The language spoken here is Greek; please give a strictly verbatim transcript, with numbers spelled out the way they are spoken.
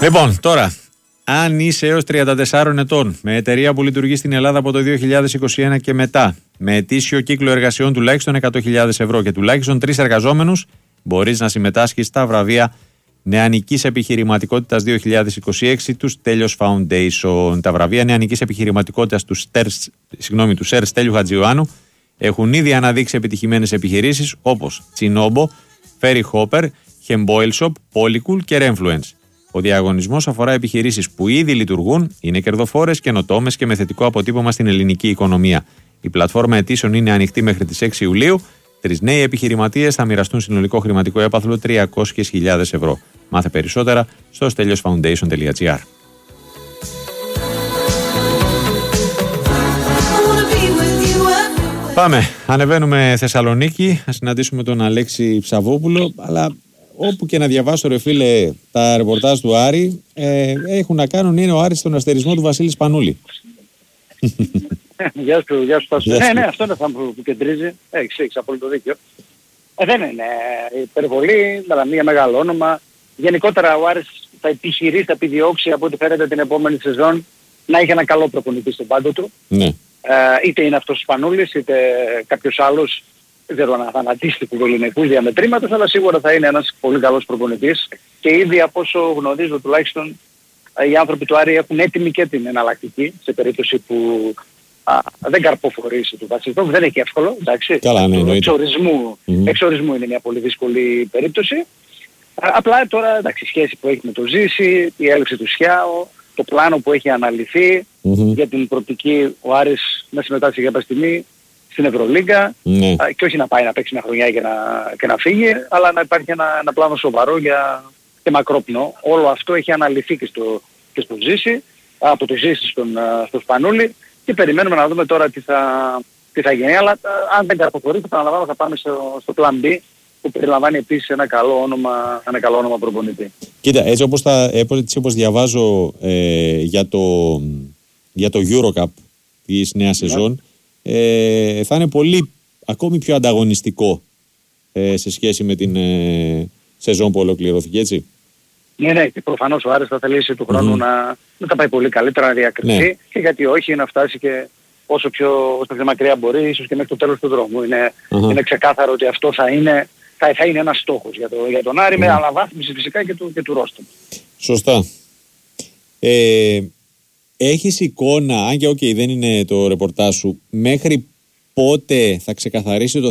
Λοιπόν, τώρα, αν είσαι έως τριάντα τεσσάρων ετών, με εταιρεία που λειτουργεί στην Ελλάδα από το δύο χιλιάδες είκοσι ένα και μετά, με ετήσιο κύκλο εργασιών τουλάχιστον εκατό χιλιάδες ευρώ και τουλάχιστον τρεις εργαζόμενους, μπορείς να συμμετάσχεις στα βραβεία Νεανικής Επιχειρηματικότητας δύο χιλιάδες είκοσι έξι του Στέλιος Foundation. Τα βραβεία Νεανικής Επιχειρηματικότητας του, Στέρς, συγγνώμη, του Σερ Στέλιου Χατζιωάννου έχουν ήδη αναδείξει επιτυχημένες επιχειρήσεις όπως Τσινόμπο, Ferry Hopper, Hemboil Shop, Polycool και Renfluence. Ο διαγωνισμός αφορά επιχειρήσεις που ήδη λειτουργούν, είναι κερδοφόρες, καινοτόμες και με θετικό αποτύπωμα στην ελληνική οικονομία. Η πλατφόρμα αιτήσεων είναι ανοιχτή μέχρι τις έξι Ιουλίου. Τρεις νέοι επιχειρηματίες θα μοιραστούν συνολικό χρηματικό έπαθλο τριακόσιες χιλιάδες ευρώ. Μάθε περισσότερα στο steliosfoundation τελεία gr. Πάμε, ανεβαίνουμε Θεσσαλονίκη, να συναντήσουμε τον Αλέξη Ψαβόπουλο, αλλά όπου και να διαβάσω, ρε φίλε, τα ρεπορτάζ του Άρη, ε, έχουν να κάνουν, είναι ο Άρης στον αστερισμό του Βασίλη Σπανούλη. Γεια σου, γεια σου Τάσο. Ναι, ναι, αυτό είναι αυτό που κεντρίζει. Έχεις, έχεις απόλυτο δίκιο. Ε, δεν είναι υπερβολή, αλλά μία μεγάλο όνομα. Γενικότερα ο Άρης θα επιχειρήσει, θα επιδιώξει από ό,τι φαίνεται την επόμενη σεζόν να έχει ένα καλό προπονητή στον πάγκο του. Ναι. Ε, είτε είναι αυτός ο Σπανούλης, είτε κάποιος άλλος. Δεν ξέρω αν θα ανατίστηκε του ελληνικού διαμετρήματος, αλλά σίγουρα θα είναι ένας πολύ καλός προπονητής. Και ήδη από όσο γνωρίζω τουλάχιστον οι άνθρωποι του Άρη έχουν έτοιμη και την εναλλακτική σε περίπτωση που α, δεν καρποφορήσει του Βασιλικού. Δεν έχει εύκολο, εντάξει. Καλά, ναι, το εξορισμού, mm-hmm. εξορισμού είναι μια πολύ δύσκολη περίπτωση. Α, απλά τώρα, εντάξει, η σχέση που έχει με το Ζήση, η έλευση του Σιάο, το πλάνο που έχει αναλυθεί mm-hmm. για την προοπτική ο Άρης να συμμετάσχει για στιγμή στην Ευρωλίγκα mm. και όχι να πάει να παίξει μια χρονιά και να, και να φύγει, αλλά να υπάρχει ένα, ένα πλάνο σοβαρό για, και μακρόπνο. Όλο αυτό έχει αναλυθεί και στο, και στο Ζήση, από το Ζήση στον, στο Σπανούλη και περιμένουμε να δούμε τώρα τι θα, τι θα γίνει. Αλλά αν δεν καρποφορήσει, θα αναλαμβάνω, θα πάμε στο, στο Plan B που περιλαμβάνει επίσης ένα καλό όνομα, ένα καλό όνομα προπονητή. Κοίτα, έτσι όπως, τα, έτσι όπως διαβάζω ε, για, το, για το EuroCup της νέας σεζόν, Ε, θα είναι πολύ ακόμη πιο ανταγωνιστικό ε, σε σχέση με την ε, σεζόν που ολοκληρώθηκε, έτσι. Ναι, ναι, και προφανώς ο Άρης θα θελήσει του χρόνου mm. να, να τα πάει πολύ καλύτερα, να διακριθεί ναι. και γιατί όχι να φτάσει και όσο πιο, όσο πιο μακριά μπορεί, ίσως και μέχρι το τέλος του δρόμου. Είναι, uh-huh. είναι ξεκάθαρο ότι αυτό θα είναι, θα, θα είναι ένας στόχος για, το, για τον Άρη mm. με αναβάθμιση φυσικά και του, και του ρόστου. Σωστά. Ε, Έχεις εικόνα, αν και okay, δεν είναι το ρεπορτάζ σου, μέχρι πότε θα ξεκαθαρίσει το